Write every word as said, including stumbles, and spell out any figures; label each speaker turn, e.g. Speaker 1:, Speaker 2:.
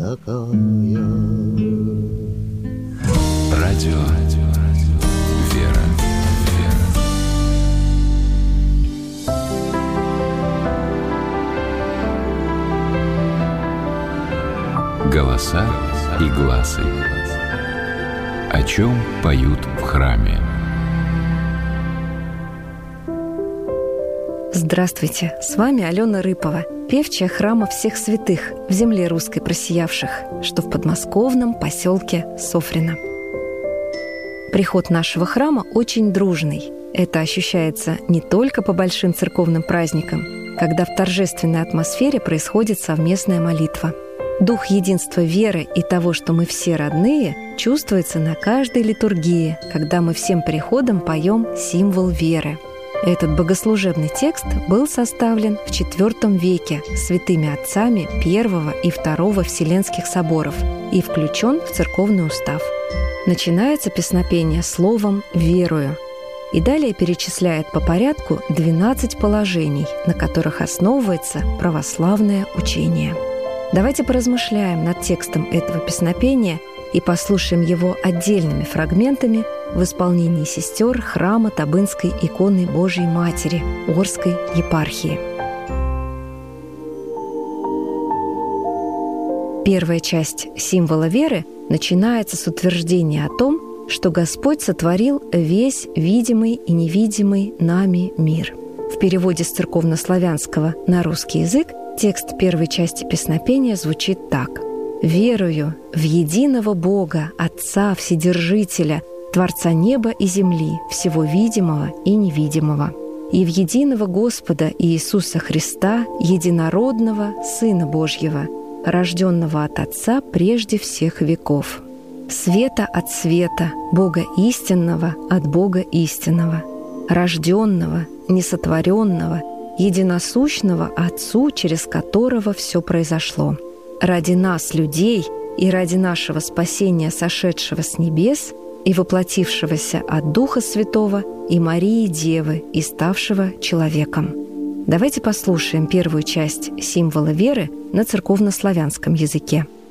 Speaker 1: такая.
Speaker 2: Радио «Вера». Голоса и глазы. О чем поют в храме?
Speaker 3: Здравствуйте, с вами Алена Рыпова, певчая храма всех святых в земле русской просиявших, что в подмосковном поселке Софрино. Приход нашего храма очень дружный. Это ощущается не только по большим церковным праздникам, когда в торжественной атмосфере происходит совместная молитва. Дух единства веры и того, что мы все родные, чувствуется на каждой литургии, когда мы всем приходом поем символ веры. Этот богослужебный текст был составлен в четвёртом веке святыми отцами первого и второго Вселенских соборов и включен в церковный устав. Начинается песнопение словом «верую», и далее перечисляет по порядку двенадцать положений, на которых основывается православное учение. Давайте поразмышляем над текстом этого песнопения и послушаем его отдельными фрагментами в исполнении сестер храма Табынской иконы Божией Матери Орской епархии. Первая часть символа веры начинается с утверждения о том, что Господь сотворил весь видимый и невидимый нами мир. В переводе с церковнославянского на русский язык текст первой части песнопения звучит так: «Верую в единого Бога, Отца Вседержителя, Творца неба и земли, всего видимого и невидимого, и в единого Господа Иисуса Христа, единородного Сына Божьего, рожденного от Отца прежде всех веков, света от света, Бога истинного от Бога истинного, рожденного, несотворенного, единосущного Отцу, через которого все произошло, ради нас, людей, и ради нашего спасения, сошедшего с небес и воплотившегося от Духа Святого и Марии Девы и ставшего человеком». Давайте послушаем первую часть символа веры на церковнославянском языке.